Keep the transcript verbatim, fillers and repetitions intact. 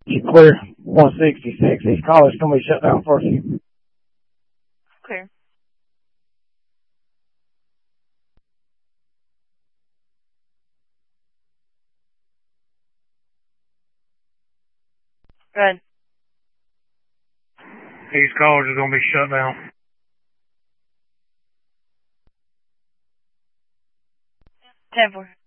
You clear one sixty-six. These callers going to be shut down first. Clear. Good. These callers are going to be shut down. ten four.